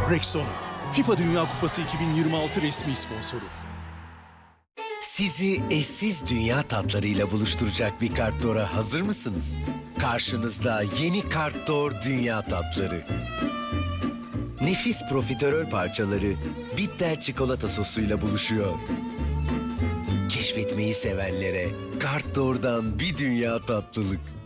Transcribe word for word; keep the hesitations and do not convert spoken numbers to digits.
Rexona, FIFA Dünya Kupası iki bin yirmi altı resmi sponsoru. Sizi eşsiz dünya tatlarıyla buluşturacak bir Kartdor'a hazır mısınız? Karşınızda yeni Kartdor Dünya Tatları. Nefis profiterol parçaları bitter çikolata sosuyla buluşuyor. Keşfetmeyi sevenlere Kartdor'dan bir dünya tatlılık.